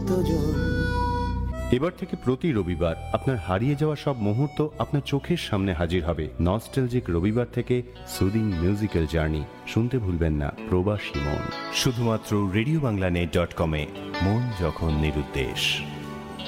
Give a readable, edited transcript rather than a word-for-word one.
জন। এবার থেকে প্রতি রবিবার আপনার হারিয়ে যাওয়া সব মুহূর্ত আপনার চোখের সামনে হাজির হবে। নস্টালজিক রবিবার থেকে সুদিং মিউজিক্যাল জার্নি শুনতে ভুলবেন না। প্রবাসী মন, শুধুমাত্র রেডিওবাংলানেট.কমে। মন যখন নিরুদ্দেশ।